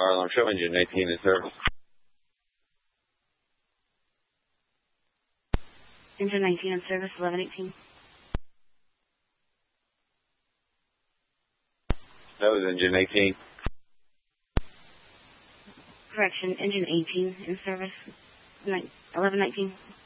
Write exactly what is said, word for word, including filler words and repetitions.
Fire alarm show engine eighteen in service. Engine nineteen in service, eleven eighteen. That was engine eighteen. Correction, engine eighteen in service, eleven nineteen.